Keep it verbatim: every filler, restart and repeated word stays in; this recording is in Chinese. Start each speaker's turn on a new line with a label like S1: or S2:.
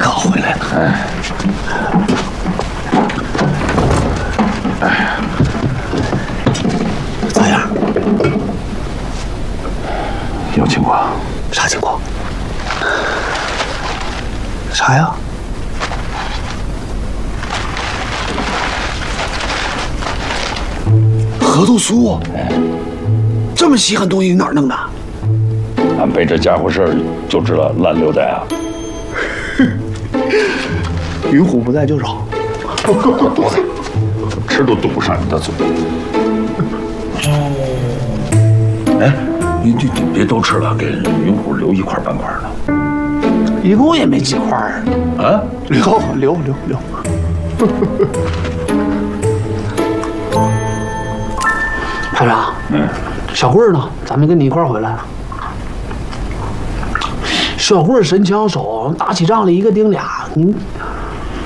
S1: 可回来了。哎，哎，咋样？
S2: 有情况？
S1: 啥情况？啥呀？合同书，这么稀罕东西哪儿弄的？
S2: 俺背这家伙事儿就知道烂溜带啊！
S1: 云虎不在就是好。
S2: 多在，吃都堵不上你的嘴。哎，你你你别都吃了，给云虎留一块半块的。
S1: 一共也没几块儿
S2: 啊，
S1: 留留留留。排长，
S2: 嗯，
S1: 小慧呢？咱没跟你一块儿回来。小慧神枪手，打起仗来一个顶俩，你